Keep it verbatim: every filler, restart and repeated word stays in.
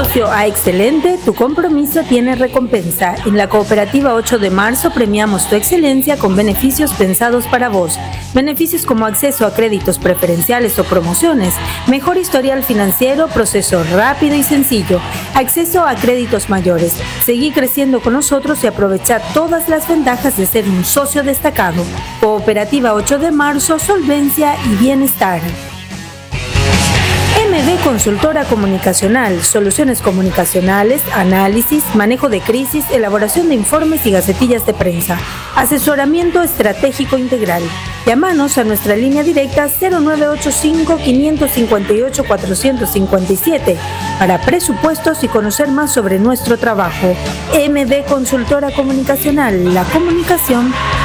socio A Excelente, tu compromiso tiene recompensa. En la Cooperativa ocho de marzo premiamos tu excelencia con beneficios pensados para vos. Beneficios como acceso a créditos preferenciales o promociones, mejor historial financiero, proceso rápido y sencillo, acceso a créditos mayores. Seguí creciendo con nosotros y aprovecha todas las ventajas de ser un socio destacado. Cooperativa ocho de marzo, solvencia y bienestar. M D Consultora Comunicacional, soluciones comunicacionales, análisis, manejo de crisis, elaboración de informes y gacetillas de prensa, asesoramiento estratégico integral. Llámanos a nuestra línea directa cero nueve ocho cinco, cinco cinco ocho, cuatro cinco siete para presupuestos y conocer más sobre nuestro trabajo. M D Consultora Comunicacional, la comunicación